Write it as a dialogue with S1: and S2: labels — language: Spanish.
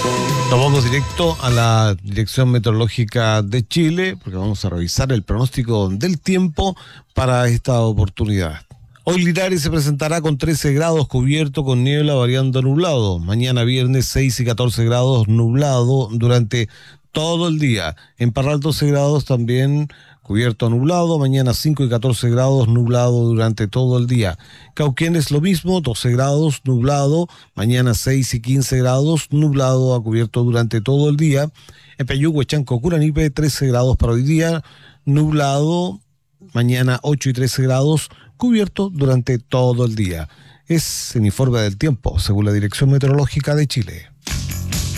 S1: Nos vamos directo a la Dirección Meteorológica de Chile, porque vamos a revisar el pronóstico del tiempo para esta oportunidad. Hoy Linares se presentará con 13 grados cubierto con niebla variando a nublado. Mañana viernes 6 y 14 grados nublado durante todo el día. En Parral 12 grados también cubierto a nublado. Mañana 5 y 14 grados nublado durante todo el día. Cauquenes lo mismo, 12 grados nublado. Mañana 6 y 15 grados nublado a cubierto durante todo el día. En Peyúgue, Huechanco, Curanipe 13 grados para hoy día. Nublado. Mañana 8 y 13 grados cubierto durante todo el día. Es el informe del tiempo según la Dirección Meteorológica de Chile.